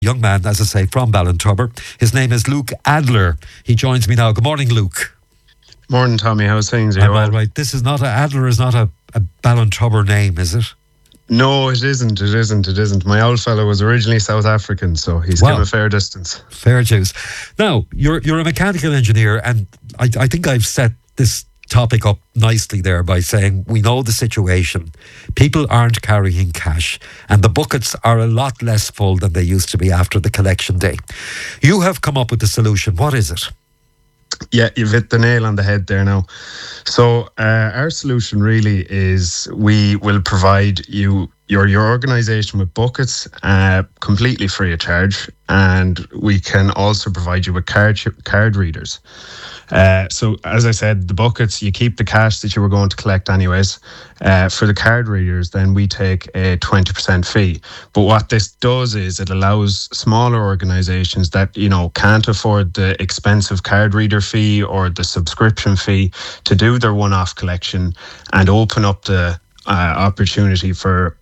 young man, as I say, from Ballintubber. His name is Luke Adler. He joins me now. Good morning, Luke. Morning, Tommy. How's things? I'm all right. This is not Adler is not a Ballintubber name, is it? No, it isn't. My old fellow was originally South African, so he's come a fair distance. Fair dues. Now, you're a mechanical engineer, and I think I've set this topic up nicely there by saying we know the situation. People aren't carrying cash, and the buckets are a lot less full than they used to be after the collection day. You have come up with a solution. What is it? Yeah, you've hit the nail on the head there now. So our solution really is we will provide your organisation with buckets completely free of charge, and we can also provide you with card readers. So as I said, the buckets, you keep the cash that you were going to collect anyways. For the card readers, then we take a 20% fee. But what this does is it allows smaller organisations that, can't afford the expensive card reader fee or the subscription fee to do their one-off collection and open up the opportunity for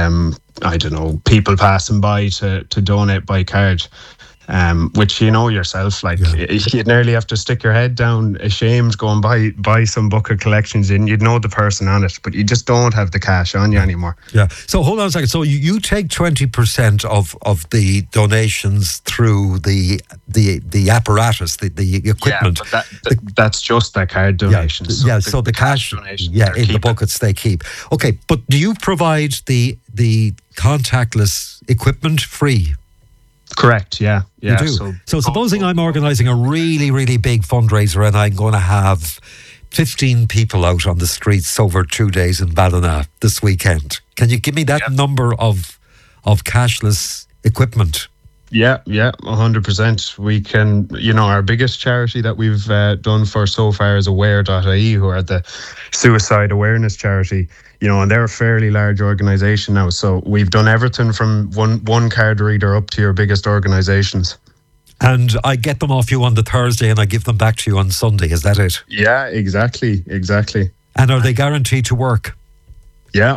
people passing by to donate by card. Which yourself, you'd nearly have to stick your head down ashamed going buy some bucket collections in. You'd know the person on it, but you just don't have the cash on you anymore. Yeah. So hold on a second. So you take 20% of the donations through the apparatus, the equipment. Yeah, but that's just the card donations. Yeah. So the cash donations, in the buckets they keep. Okay, but do you provide the contactless equipment free? Correct, yeah. You do. So supposing I'm organising a really, really big fundraiser and I'm going to have 15 people out on the streets over 2 days in Ballina this weekend. Can you give me that number of cashless equipment? Yeah, 100%. We can, our biggest charity that we've done for so far is Aware.ie, who are the suicide awareness charity. And they're a fairly large organisation now. So we've done everything from one card reader up to your biggest organisations. And I get them off you on the Thursday and I give them back to you on Sunday. Is that it? Yeah, exactly. And are they guaranteed to work? Yeah,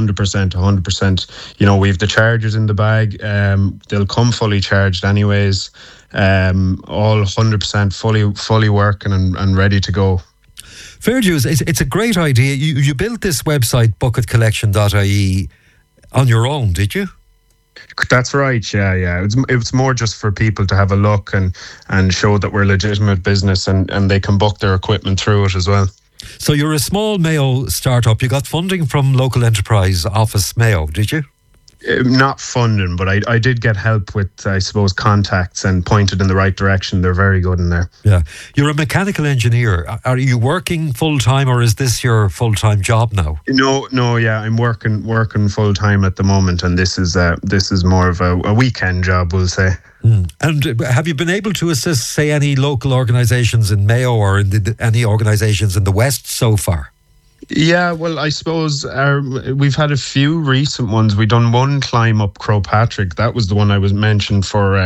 100%. We've the chargers in the bag. They'll come fully charged anyways. All 100% fully working and ready to go. Fair dues. It's a great idea. You built this website, bucketcollection.ie, on your own, did you? That's right, yeah. It was more just for people to have a look and show that we're a legitimate business and they can book their equipment through it as well. So you're a small Mayo startup. You got funding from Local Enterprise Office Mayo, did you? Not funding, but I did get help with, I suppose, contacts and pointed in the right direction. They're very good in there. Yeah. You're a mechanical engineer. Are you working full-time or is this your full-time job now? No, yeah. I'm working full-time at the moment, and this is more of a weekend job, we'll say. And have you been able to assist, say, any local organisations in Mayo or in any organisations in the West so far? Yeah, well, I suppose we've had a few recent ones. We done one climb up Crowpatrick. That was the one I was mentioned for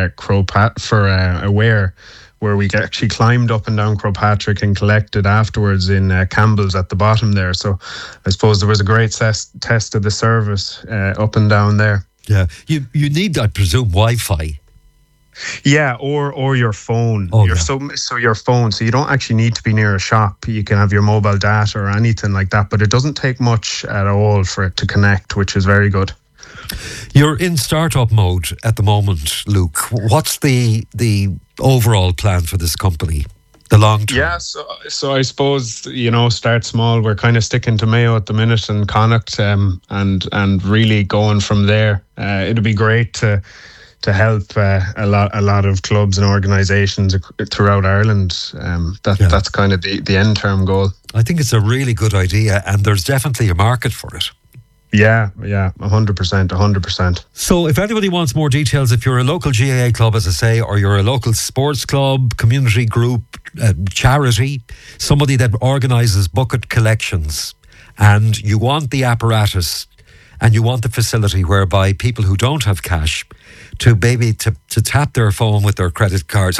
Aware, where we actually climbed up and down Crowpatrick and collected afterwards in Campbell's at the bottom there. So I suppose there was a great test of the service up and down there. Yeah, you need, I presume, Wi-Fi. Yeah, or your phone. So your phone. So you don't actually need to be near a shop. You can have your mobile data or anything like that. But it doesn't take much at all for it to connect, which is very good. You're in startup mode at the moment, Luke. What's the overall plan for this company? The long term? Yeah, so I suppose, start small. We're kind of sticking to Mayo at the minute and Connacht, and really going from there. It'd be great to help a lot of clubs and organisations throughout Ireland. That's kind of the end term goal. I think it's a really good idea, and there's definitely a market for it. Yeah, 100%. So if anybody wants more details, if you're a local GAA club, as I say, or you're a local sports club, community group, charity, somebody that organises bucket collections, and you want the apparatus and you want the facility whereby people who don't have cash to tap their phone with their credit card,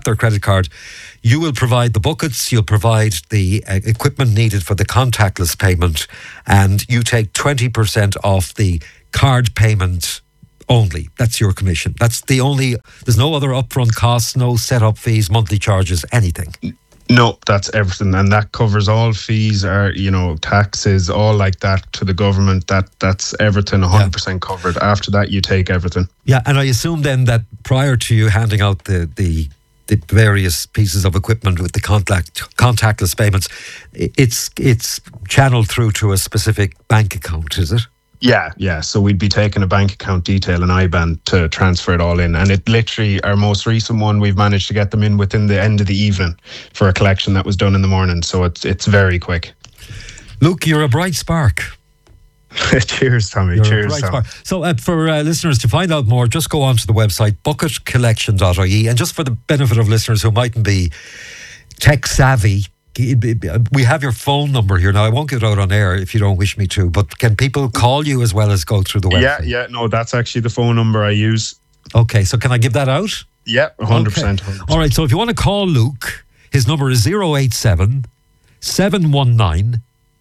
you will provide the buckets, you'll provide the equipment needed for the contactless payment, and you take 20% off the card payment only. That's your commission. That's the only, there's no other upfront costs, no setup fees, monthly charges, anything. No, that's everything, and that covers all fees, or taxes, all like that to the government. That's everything, 100% covered. After that, you take everything. Yeah, and I assume then that prior to you handing out the various pieces of equipment with the contactless payments, it's channeled through to a specific bank account, is it? Yeah. So we'd be taking a bank account detail and IBAN to transfer it all in. And it literally, our most recent one, we've managed to get them in within the end of the evening for a collection that was done in the morning. So it's very quick. Luke, you're a bright spark. Cheers, Tommy. Cheers, Tom. So for listeners to find out more, just go onto the website bucketcollection.ie. And just for the benefit of listeners who mightn't be tech savvy, we have your phone number here now. I won't get it out on air if you don't wish me to, but can people call you as well as go through the website? Yeah. No, that's actually the phone number I use. Okay, so can I give that out? Yeah, 100%. Okay. All right, so if you want to call Luke, his number is 087 719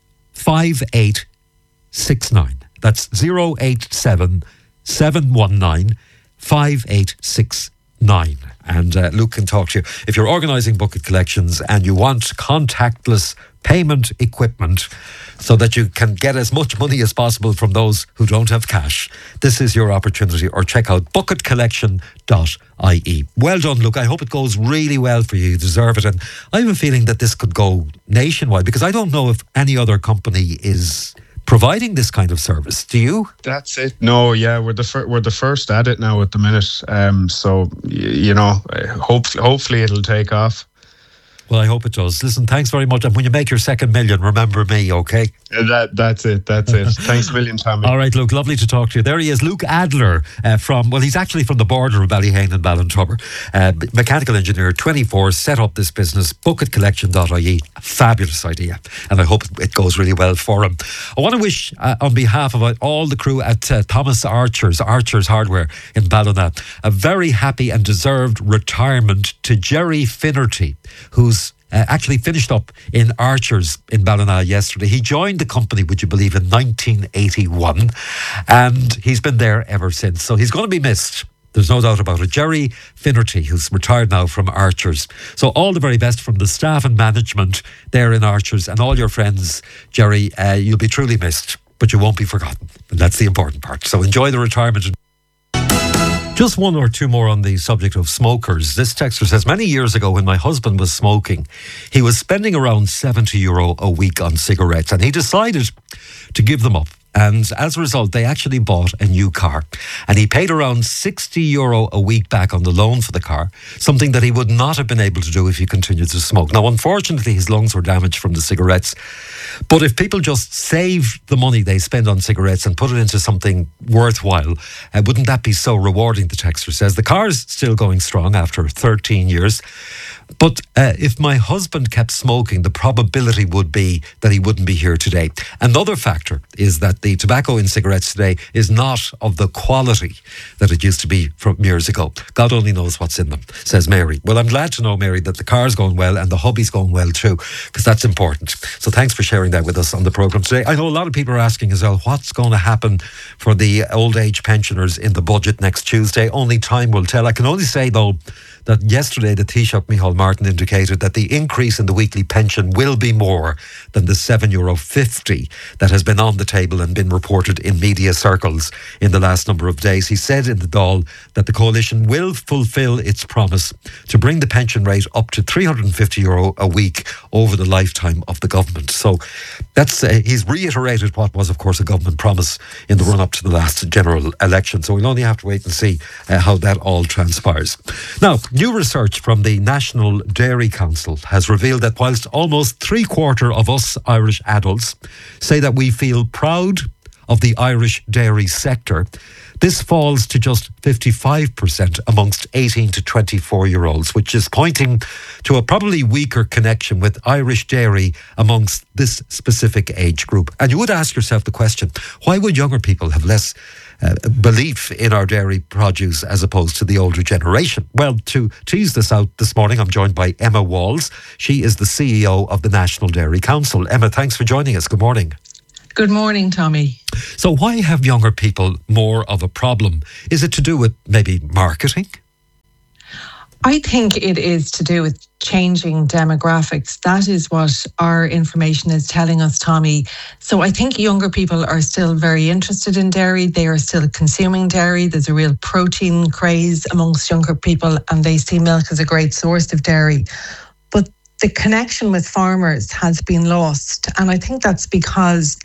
5869. That's 087 719 5869. And Luke can talk to you. If you're organising bucket collections and you want contactless payment equipment so that you can get as much money as possible from those who don't have cash, this is your opportunity. Or check out bucketcollection.ie. Well done, Luke. I hope it goes really well for you. You deserve it. And I have a feeling that this could go nationwide, because I don't know if any other company is providing this kind of service. Do you? That's it. No, yeah, we're the first at it now at the minute. So hopefully it'll take off. Well, I hope it does. Listen, thanks very much. And when you make your second million, remember me, okay? That's it. Thanks a million, Tommy. All right, Luke, lovely to talk to you. There he is, Luke Adler, he's actually from the border of Ballyhane and Ballintubber. Mechanical engineer, 24, set up this business, bucketcollection.ie. Fabulous idea. And I hope it goes really well for him. I want to wish, on behalf of all the crew at Thomas Archer's Hardware in Ballina, a very happy and deserved retirement to Jerry Finnerty, who's actually finished up in Archer's in Ballina yesterday. He joined the company, would you believe, in 1981, and he's been there ever since. So he's going to be missed. There's no doubt about it. Jerry Finnerty, who's retired now from Archer's. So all the very best from the staff and management there in Archer's, and all your friends, Jerry. You'll be truly missed, but you won't be forgotten. And that's the important part. So enjoy the retirement. Just one or two more on the subject of smokers. This texter says, many years ago when my husband was smoking, he was spending around €70 a week on cigarettes, and he decided to give them up. And as a result, they actually bought a new car. And he paid around €60 a week back on the loan for the car, something that he would not have been able to do if he continued to smoke. Now, unfortunately, his lungs were damaged from the cigarettes. But if people just save the money they spend on cigarettes and put it into something worthwhile, wouldn't that be so rewarding, the texter says. The car's still going strong after 13 years. But if my husband kept smoking, the probability would be that he wouldn't be here today. Another factor is that the tobacco in cigarettes today is not of the quality that it used to be from years ago. God only knows what's in them, says Mary. Well, I'm glad to know, Mary, that the car's going well and the hobby's going well too, because that's important. So thanks for sharing that with us on the programme today. I know a lot of people are asking as well, what's going to happen for the old age pensioners in the budget next Tuesday? Only time will tell. I can only say, though, that yesterday the Taoiseach Micheál Martin indicated that the increase in the weekly pension will be more than the €7.50 that has been on the table and been reported in media circles in the last number of days. He said in the Dáil that the coalition will fulfil its promise to bring the pension rate up to €350 a week over the lifetime of the government. So that's he's reiterated what was, of course, a government promise in the run-up to the last general election. So we'll only have to wait and see how that all transpires. Now, new research from the National Dairy Council has revealed that whilst almost 3/4 of us Irish adults say that we feel proud of the Irish dairy sector, this falls to just 55% amongst 18 to 24-year-olds, which is pointing to a probably weaker connection with Irish dairy amongst this specific age group. And you would ask yourself the question, why would younger people have less belief in our dairy produce as opposed to the older generation? Well, to tease this out this morning, I'm joined by Emma Walls. She is the CEO of the National Dairy Council. Emma, thanks for joining us. Good morning. Good morning, Tommy. So why have younger people more of a problem? Is it to do with maybe marketing? I think it is to do with changing demographics. That is what our information is telling us, Tommy. So I think younger people are still very interested in dairy. They are still consuming dairy. There's a real protein craze amongst younger people, and they see milk as a great source of dairy. But the connection with farmers has been lost. And I think that's because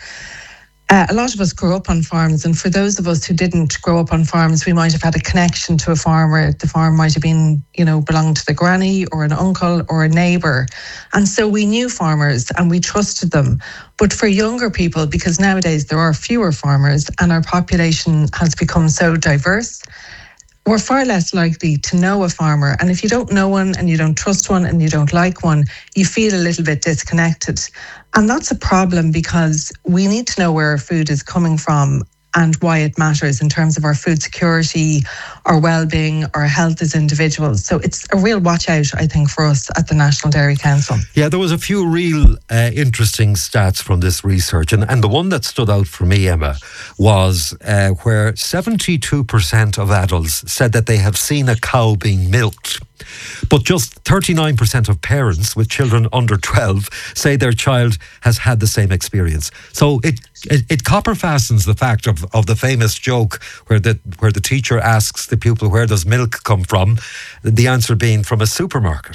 a lot of us grew up on farms, and for those of us who didn't grow up on farms, we might have had a connection to a farmer. The farm might have been, belonged to the granny or an uncle or a neighbour. And so we knew farmers and we trusted them. But for younger people, because nowadays there are fewer farmers and our population has become so diverse, we're far less likely to know a farmer. And if you don't know one and you don't trust one and you don't like one, you feel a little bit disconnected. And that's a problem because we need to know where our food is coming from and why it matters in terms of our food security, our well-being, our health as individuals. So it's a real watch out, I think, for us at the National Dairy Council. Yeah, there was a few real interesting stats from this research. And the one that stood out for me, Emma, was where 72% of adults said that they have seen a cow being milked. But just 39% of parents with children under 12 say their child has had the same experience. So it copper fastens the fact of the famous joke where the teacher asks the pupil, where does milk come from? The answer being from a supermarket.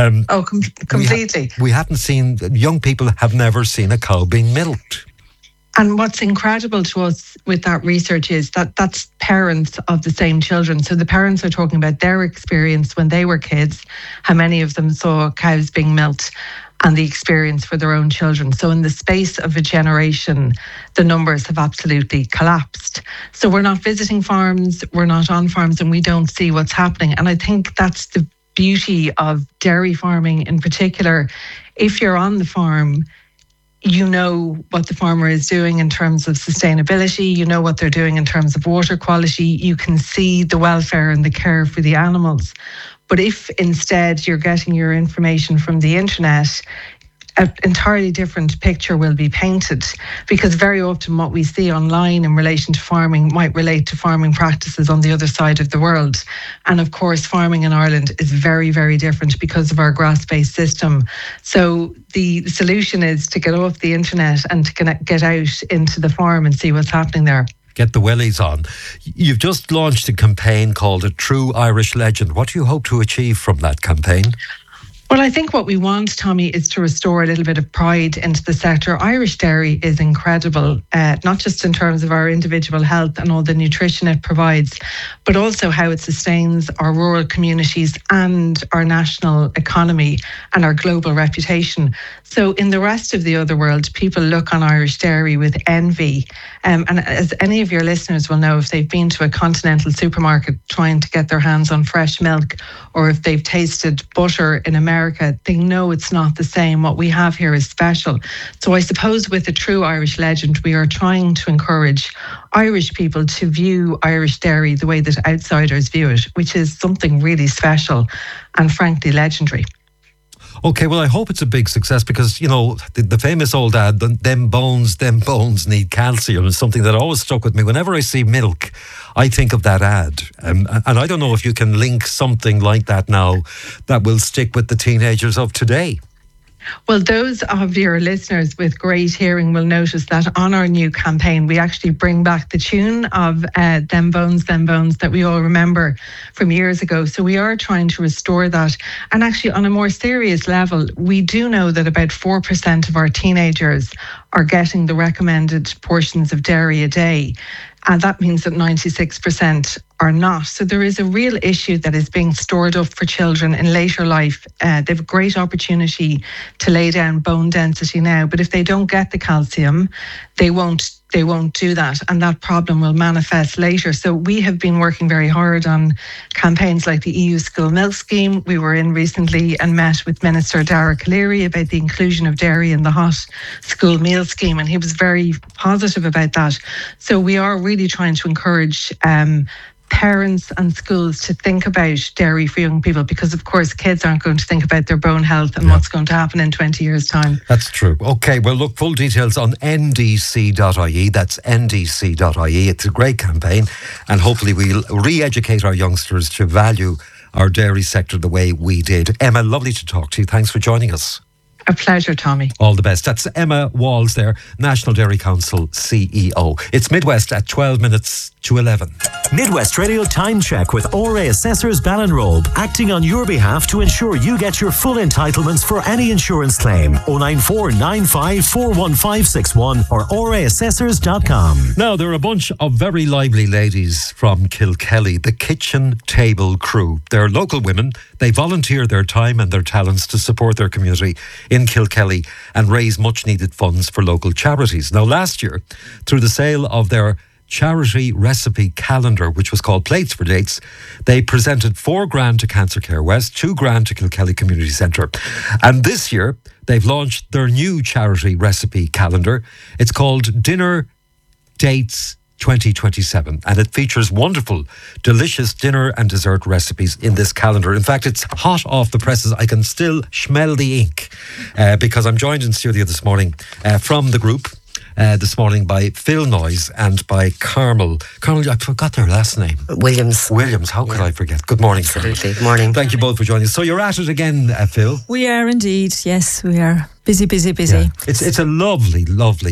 Completely. We haven't seen, young people have never seen a cow being milked. And what's incredible to us with that research is that that's parents of the same children. So the parents are talking about their experience when they were kids, how many of them saw cows being milked, and the experience for their own children. So in the space of a generation, the numbers have absolutely collapsed. So we're not visiting farms, we're not on farms, and we don't see what's happening. And I think that's the beauty of dairy farming in particular. If you're on the farm, you know what the farmer is doing in terms of sustainability, you know what they're doing in terms of water quality, you can see the welfare and the care for the animals. But if instead you're getting your information from the internet, an entirely different picture will be painted, because very often what we see online in relation to farming might relate to farming practices on the other side of the world. And of course, farming in Ireland is very, very different because of our grass-based system. So the solution is to get off the internet and to get out into the farm and see what's happening there. Get the wellies on. You've just launched a campaign called A True Irish Legend. What do you hope to achieve from that campaign? Well, I think what we want, Tommy, is to restore a little bit of pride into the sector. Irish dairy is incredible, not just in terms of our individual health and all the nutrition it provides, but also how it sustains our rural communities and our national economy and our global reputation. So in the rest of the other world, people look on Irish dairy with envy. And as any of your listeners will know, if they've been to a continental supermarket trying to get their hands on fresh milk, or if they've tasted butter in America, they know it's not the same. What we have here is special. So I suppose with A True Irish Legend, we are trying to encourage Irish people to view Irish dairy the way that outsiders view it, which is something really special and frankly legendary. Okay, well, I hope it's a big success because, you know, the famous old ad, them bones need calcium, is something that always stuck with me. Whenever I see milk, I think of that ad. And I don't know if you can link something like that now that will stick with the teenagers of today. Well, those of your listeners with great hearing will notice that on our new campaign, we actually bring back the tune of Them Bones that we all remember from years ago. So we are trying to restore that. And actually, on a more serious level, we do know that about 4% of our teenagers are getting the recommended portions of dairy a day. And that means that 96% are not. So there is a real issue that is being stored up for children in later life. They have a great opportunity to lay down bone density now, but if they don't get the calcium, they won't do that, and that problem will manifest later. So we have been working very hard on campaigns like the EU School Milk Scheme. We were in recently and met with Minister Dara Calleary about the inclusion of dairy in the hot school meal scheme, and he was very positive about that. So we are really trying to encourage parents and schools to think about dairy for young people, because of course kids aren't going to think about their bone health and what's going to happen in 20 years' time. That's true. Okay, well look, full details on ndc.ie. That's ndc.ie. It's a great campaign, and hopefully we'll re-educate our youngsters to value our dairy sector the way we did. Emma, lovely to talk to you. Thanks for joining us. A pleasure, Tommy. All the best. That's Emma Walls there, National Dairy Council CEO. It's Midwest at 12 minutes to 11. Midwest Radio Time Check with ORA Assessors Ballinrobe, acting on your behalf to ensure you get your full entitlements for any insurance claim. 094 95 41561 or oraassessors.com. Now, there are a bunch of very lively ladies from Kilkelly, the Kitchen Table Crew. They're local women. They volunteer their time and their talents to support their community in Kilkelly and raise much needed funds for local charities. Now, last year, through the sale of their charity recipe calendar, which was called Plates for Dates, they presented $4,000 to Cancer Care West, $2,000 to Kilkelly Community Centre. And this year, they've launched their new charity recipe calendar. It's called Dinner Dates 2027, and it features wonderful, delicious dinner and dessert recipes in this calendar. In fact, it's hot off the presses. I can still smell the ink because I'm joined in studio this morning from the group this morning by Phil Noyes and by Carmel. Carmel, I forgot their last name. Williams. How could I forget? Good morning, Absolutely. Good morning. Thank you both for joining us. So you're at it again, Phil. We are indeed. Yes, we are. Busy. Yeah. It's a lovely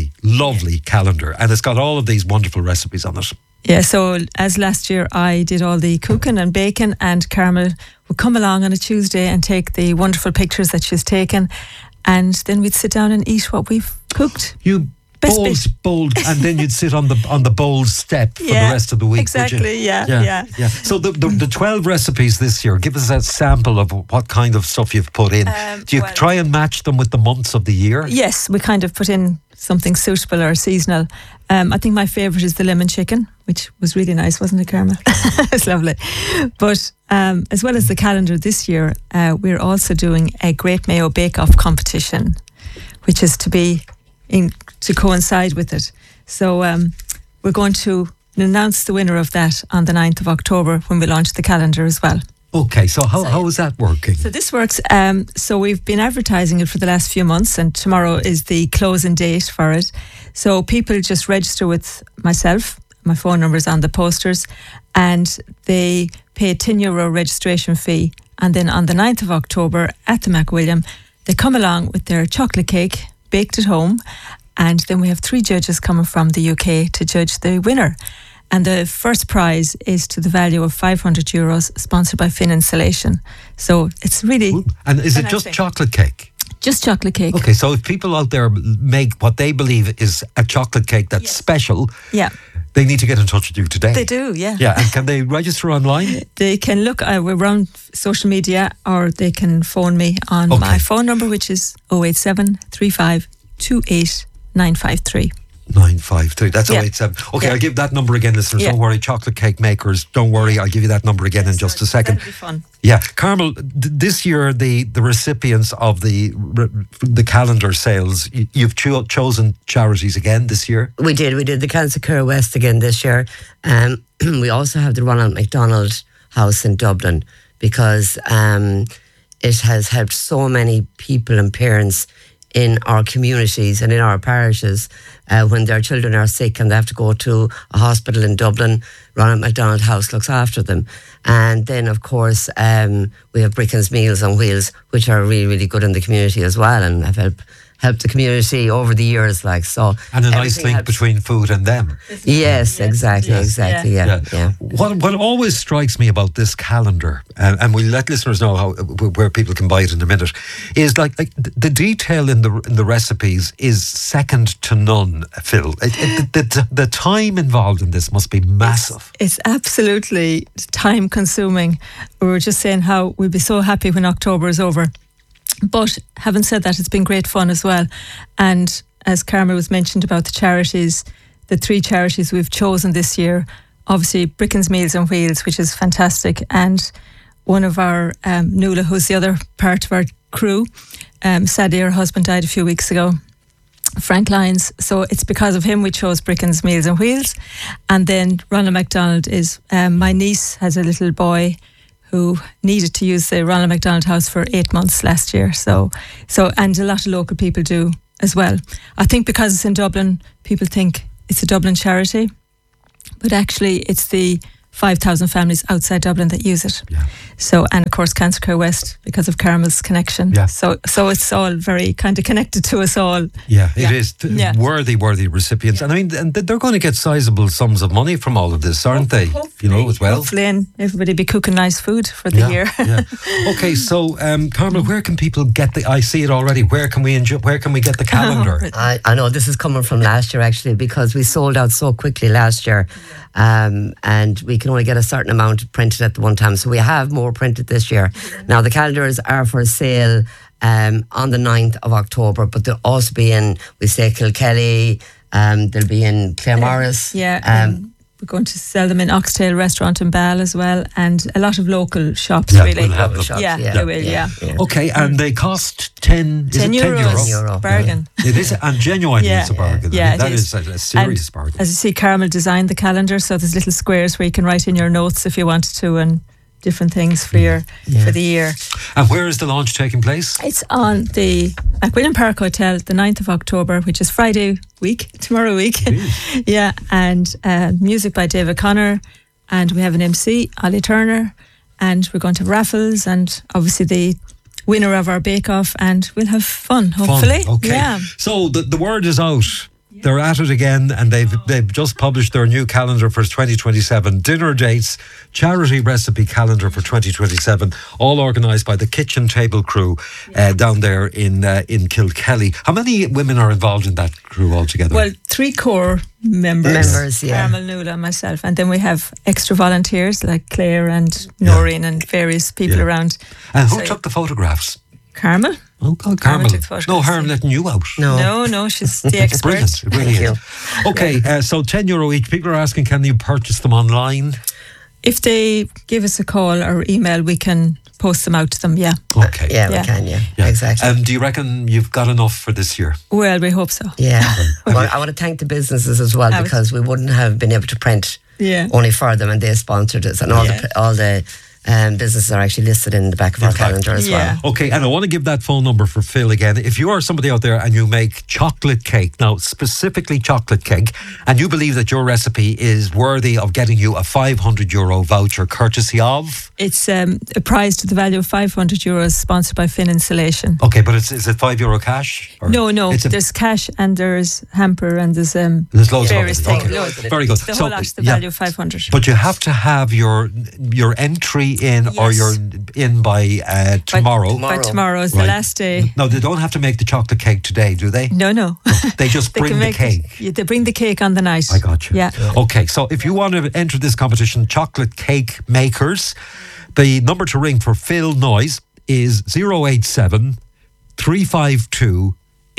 calendar, and it's got all of these wonderful recipes on it. Yeah, so as last year I did all the cooking and baking, and Carmel would come along on a Tuesday and take the wonderful pictures that she's taken, and then we'd sit down and eat what we've cooked. You bold, and then you'd sit on the bold step for the rest of the week. Exactly. Yeah. So the 12 recipes this year, give us a sample of what kind of stuff you've put in. Do you try and match them with the months of the year? Yes, we kind of put in something suitable or seasonal. I think my favourite is the lemon chicken, which was really nice, wasn't it, Carmel? It's lovely. But as well as the calendar this year, we're also doing a Great Mayo Bake Off competition, which is to coincide with it. So we're going to announce the winner of that on the 9th of October when we launch the calendar as well. Okay, so how is that working? So this works, so we've been advertising it for the last few months, and tomorrow is the closing date for it. So people just register with myself, my phone number is on the posters, and they pay a €10 registration fee, and then on the 9th of October at the McWilliam, they come along with their chocolate cake baked at home, and then we have 3 judges coming from the UK to judge the winner. And the first prize is to the value of €500, sponsored by Finn Insulation. So it's really... And is it just chocolate cake? Just chocolate cake. Okay, so if people out there make what they believe is a chocolate cake that's special, they need to get in touch with you today. They do, yeah. Yeah, and can they register online? They can look, we're on social media, or they can phone me on my phone number, which is 087 35 28 953. 953. That's 087. Okay, I'll give that number again, listeners. Don't worry, chocolate cake makers. Don't worry, I'll give you that number again in just a second. That'll be fun. Yeah, Carmel. This year, the recipients of the calendar sales, you've chosen charities again this year. We did the Cancer Care West again this year. We also have the Ronald McDonald House in Dublin, because it has helped so many people and parents in our communities and in our parishes when their children are sick and they have to go to a hospital in Dublin. Ronald McDonald House looks after them. And then, of course, we have Bricken's Meals on Wheels, which are really, really good in the community as well, and have helped the community over the years, like so. And a nice link between food and them. Yes, exactly. Yeah. What always strikes me about this calendar, and we'll let listeners know where people can buy it in a minute, is like the detail in the recipes is second to none, Phil. The time involved in this must be massive. It's absolutely time consuming. We were just saying how we'll be so happy when October is over. But having said that, it's been great fun as well. And as Carmel was mentioned about the charities, the 3 charities we've chosen this year, obviously Bricken's Meals on Wheels, which is fantastic, and one of our, Nuala, who's the other part of our crew, sadly her husband died a few weeks ago, Frank Lyons. So it's because of him we chose Bricken's Meals and Wheels. And then Ronald McDonald is, my niece has a little boy who needed to use the Ronald McDonald House for 8 months last year. So and a lot of local people do as well. I think because it's in Dublin, people think it's a Dublin charity, but actually it's the 5,000 families outside Dublin that use it. Yeah. So, and of course Cancer Care West because of Carmel's connection. Yeah. So it's all very kind of connected to us all. Yeah, it Yeah. is. Yeah. Worthy recipients. And I mean, and they're going to get sizable sums of money from all of this, aren't they? You know, as well. Hopefully, and everybody be cooking nice food for the year. Yeah. Okay, so Carmel, where can people get I see it already. Where can we get the calendar? I know this is coming from last year actually, because we sold out so quickly last year, and we can only get a certain amount printed at the one time. So we have more printed this year. Now the calendars are for sale on the 9th of October, but they'll also be in, we say, Kilkelly, they'll be in Claremorris. We're going to sell them in Oxtail Restaurant in Ball as well, and a lot of local shops, Yeah, really. we'll have them. Shops, They will, yeah. Okay, and they cost 10 €10. €10. Bargain. It is, and genuinely Yeah. it's a bargain. Yeah, That it is is. a serious bargain. As you see, Carmel designed the calendar, so there's little squares where you can write in your notes if you wanted to, and different things for for the year. And where is the launch taking place? It's on the Macwilliam Park Hotel, the 9th of October, which is Friday week, tomorrow week. Yeah, and music by David Connor, and we have an MC, Ollie Turner, and we're going to have raffles, and obviously the winner of our bake-off, and we'll have fun, hopefully. Fun. Okay. Yeah. So the word is out. They're at it again, and they've just published their new calendar for 2027. Dinner dates, charity recipe calendar for 2027, all organised by the Kitchen Table crew down there in Kilkelly. How many women are involved in that crew altogether? Well, 3 core members. Members, yeah. Carmel, Nuala, and myself. And then we have extra volunteers like Claire and Noreen and various people Yeah. around. and who So- took the photographs? Carmel? Oh, God, Carmel. took the photographs, No harm letting you out. No, she's the expert. Brilliant. It really is. Okay, so €10 each. People are asking, can you purchase them online? If they give us a call or email, we can post them out to them, yeah. Okay. Yeah, we Yeah. can, exactly. Do you reckon you've got enough for this year? Well, we hope so. Yeah. Well, I want to thank the businesses as well, because we wouldn't have been able to print only for them, and they sponsored us, and all the businesses are actually listed in the back of our calendar as well. Okay, and I want to give that phone number for Phil again. If you are somebody out there and you make chocolate cake, now specifically chocolate cake, and you believe that your recipe is worthy of getting you a €500 voucher courtesy of... It's a prize to the value of €500 sponsored by Finn Insulation. Okay, but is it €5 cash? Or No. it's There's cash and there's hamper and there's loads various of things. okay. Loads. Very good. The whole lot to the value of 500. But you have to have your entry in, or Yes. you're in by tomorrow. By tomorrow is Right. the last day. No, they don't have to make the chocolate cake today, do they? No. They just bring the cake. They bring the cake on the night. I got you. Yeah. Okay, so if you want to enter this competition, Chocolate Cake Makers, the number to ring for Phil Noyes is 087 352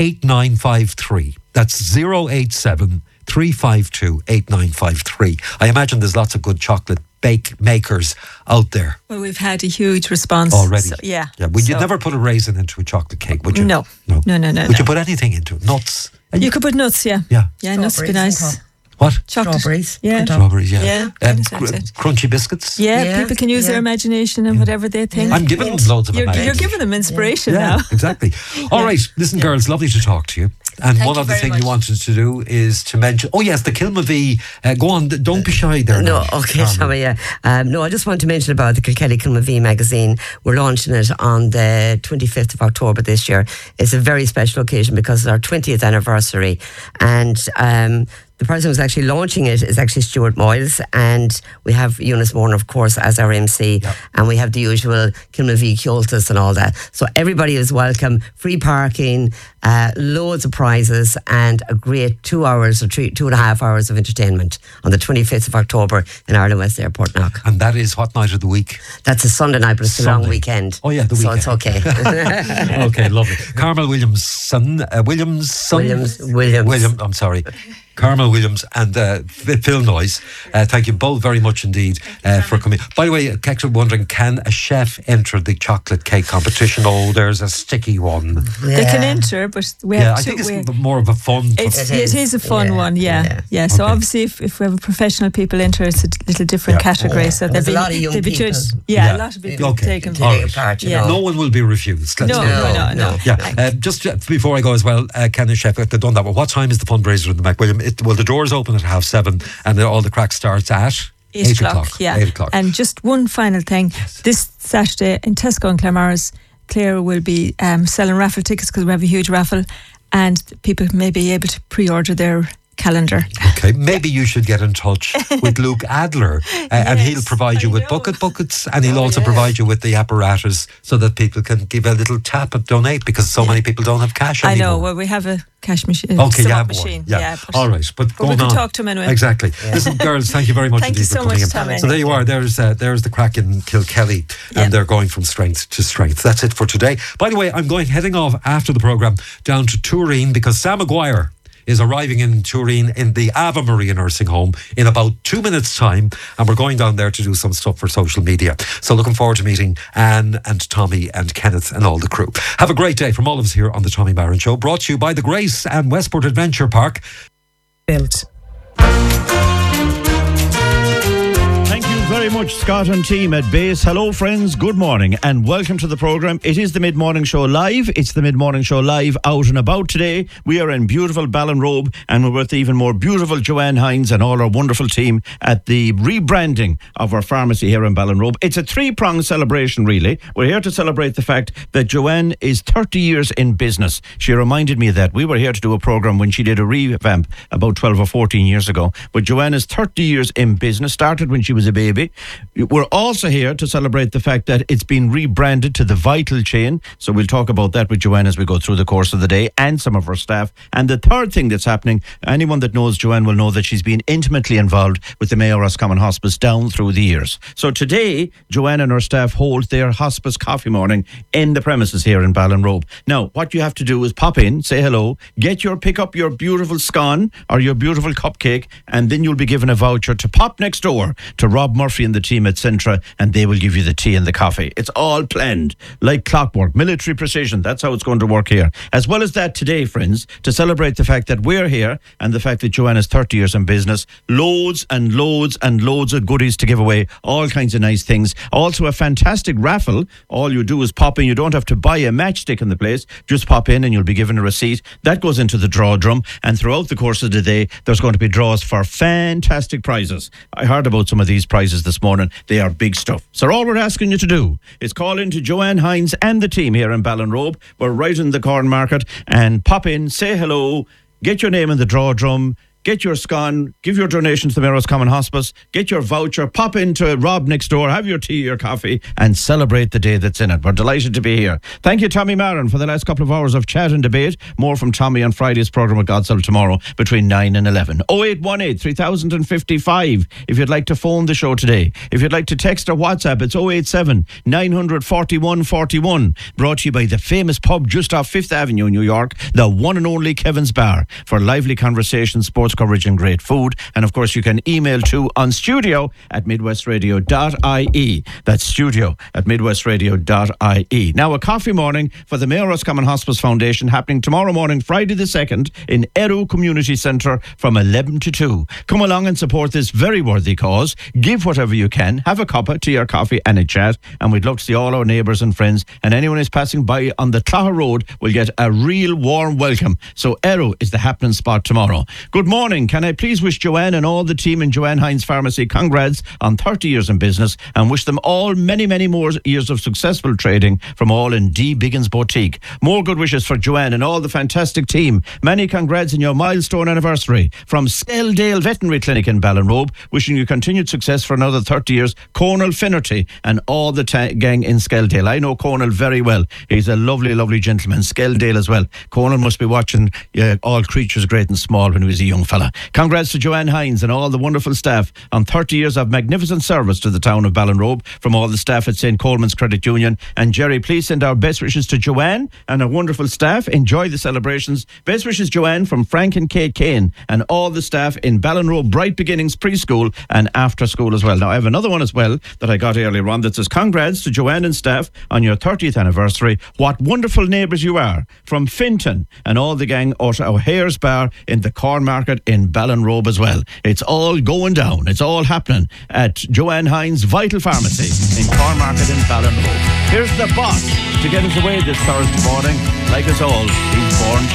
8953. That's 087 352 8953. I imagine there's lots of good chocolate bake makers out there Well, we've had a huge response already. So, yeah. Well, you'd So- never put a raisin into a chocolate cake, would you? No. No. No. Would you put anything into it? Nuts? You could put nuts, yeah. Yeah. Yeah, nuts would be Strawberries on nice. top. What? Chocolate. Strawberries. Yeah. Strawberries, yeah. Yeah, that's it. Crunchy biscuits? Yeah, Yeah, people can use their imagination and whatever they think. I'm giving them loads of You're imagination. giving them inspiration Yeah, now. exactly. All right, listen, girls, lovely to talk to you. And Thank one you other very thing much. you wanted to do is to mention, oh yes, the Kilmavee. Go on, don't be shy there. No, now, okay, Carmen. sorry, yeah. No, I just want to mention about the Kilkelly Kilmavee magazine. We're launching it on the 25th of October this year. It's a very special occasion because it's our 20th anniversary. And the person who's actually launching it is actually Stuart Moyles, and we have Eunice Moore, of course, as our MC, and we have the usual Kilmavee Kjoltas and all that. So everybody is welcome, free parking, loads of prizes, and a great 2 hours or 2.5 hours of entertainment on the 25th of October in Ireland West Airport Knock. And that is what night of the week? That's a Sunday night, but it's a long Sunday. weekend. Oh, yeah, the So weekend. it's okay. Okay, lovely. Carmel Williamson. William. I'm sorry. Carmel Williams and Phil Noyes. Thank you both very much indeed for coming. By the way, Kex wondering, can a chef enter the chocolate cake competition? Oh, there's a sticky one. Yeah. They can enter, but we have I think it's more of a fun. It is a fun one, yeah. So obviously, if we have professional people enter, it's a little different category. So there'll be a lot of young people. A lot of people taking part. No one will be refused. No. Yeah. Just before I go as well, can a chef, if they've done that, well, what time is the fundraiser in the McWilliam? The doors open at 7:30 and all the crack starts at 8 o'clock. 8 o'clock. And just one final thing. Yes. This Saturday in Tesco and Claremorris, Claire will be selling raffle tickets because we have a huge raffle, and people may be able to pre-order their calendar. Okay, maybe you should get in touch with Luke Adler and he'll provide you with buckets, and he'll also provide you with the apparatus so that people can give a little tap and donate, because so many people don't have cash anymore. I know, well, we have a cash machine. Okay, machine. All right, but we can talk to him anyway. Exactly. Listen, girls, thank you very much indeed for coming in. Tommy. So there you are. There's the crack in Kilkelly, and they're going from strength to strength. That's it for today. By the way, I'm heading off after the programme down to Turin, because Sam Maguire is arriving in Turin in the Ave Maria nursing home in about 2 minutes' time, and we're going down there to do some stuff for social media. So looking forward to meeting Anne and Tommy and Kenneth and all the crew. Have a great day from all of us here on the Tommy Maron Show, brought to you by the Grace and Westport Adventure Park. Built. Very much, Scott and team at base. Hello friends, good morning and welcome to the programme. It is the Mid-Morning Show Live. It's the Mid-Morning Show Live out and about today. We are in beautiful Ballinrobe, and we're with the even more beautiful Joanne Hines and all our wonderful team at the rebranding of our pharmacy here in Ballinrobe. It's a three-pronged celebration, really. We're here to celebrate the fact that Joanne is 30 years in business. She reminded me of that. We were here to do a programme when she did a revamp about 12 or 14 years ago. But Joanne is 30 years in business, started when she was a baby. We're also here to celebrate the fact that it's been rebranded to the Vital chain. So we'll talk about that with Joanne as we go through the course of the day, and some of her staff. And the third thing that's happening, anyone that knows Joanne will know that she's been intimately involved with the Mayo Roscommon Hospice down through the years. So today, Joanne and her staff hold their hospice coffee morning in the premises here in Ballinrobe. Now, what you have to do is pop in, say hello, pick up your beautiful scone or your beautiful cupcake, and then you'll be given a voucher to pop next door to Rob Murphy and the team at Centra, and they will give you the tea and the coffee. It's all planned like clockwork, military precision. That's how it's going to work here. As well as that, today, friends, to celebrate the fact that we're here and the fact that Joanne is 30 years in business, loads and loads and loads of goodies to give away, all kinds of nice things. Also a fantastic raffle. All you do is pop in. You don't have to buy a matchstick in the place. Just pop in and you'll be given a receipt. That goes into the draw drum, and throughout the course of the day, there's going to be draws for fantastic prizes. I heard about some of these prizes this morning. They are big stuff. So all we're asking you to do is call in to Joanne Hines and the team here in Ballinrobe. We're right in the corn market, and pop in, say hello, get your name in the draw drum, get your scone, give your donation to the Mayo Roscommon Hospice, get your voucher, pop into Rob next door, have your tea, your coffee, and celebrate the day that's in it. We're delighted to be here. Thank you, Tommy Maron, for the last couple of hours of chat and debate. More from Tommy on Friday's programme with Godself tomorrow between 9 and 11. 0818 3055 if you'd like to phone the show today. If you'd like to text or WhatsApp, it's 087 941 41. Brought to you by the famous pub just off 5th Avenue in New York, the one and only Kevin's Bar, for lively conversation, sports coverage and great food. And of course you can email to on studio@midwestradio.ie. That's studio@midwestradio.ie. Now a coffee morning for the Mayo Roscommon Hospice Foundation happening tomorrow morning, Friday the 2nd, in Eru Community Centre from 11 to 2. Come along and support this very worthy cause. Give whatever you can. Have a cup of tea or coffee and a chat. And we'd love to see all our neighbours and friends, and anyone who's passing by on the Clogher Road will get a real warm welcome. So Eru is the happening spot tomorrow. Good morning. Can I please wish Joanne and all the team in Joanne Hines Pharmacy congrats on 30 years in business, and wish them all many, many more years of successful trading from all in D. Biggins Boutique. More good wishes for Joanne and all the fantastic team. Many congrats on your milestone anniversary. From Skeldale Veterinary Clinic in Ballinrobe, wishing you continued success for another 30 years. Conal Finnerty and all the gang in Skeldale. I know Conal very well. He's a lovely, lovely gentleman. Skeldale as well. Conal must be watching All Creatures Great and Small when he was a young fella. fella. Congrats to Joanne Hines and all the wonderful staff on 30 years of magnificent service to the town of Ballinrobe from all the staff at St. Coleman's Credit Union. And Jerry, please send our best wishes to Joanne and her wonderful staff. Enjoy the celebrations. Best wishes, Joanne, from Frank and Kate Kane and all the staff in Ballinrobe Bright Beginnings Preschool and after school as well. Now, I have another one as well that I got earlier on that says, congrats to Joanne and staff on your 30th anniversary. What wonderful neighbours you are, from Finton and all the gang at O'Hare's Bar in the Corn Market in Ballinrobe as well. It's all going down. It's all happening at Joanne Hines Vital Pharmacy in Corn Market in Ballinrobe. Here's the boss to get us away this Thursday morning. Like us all, he's born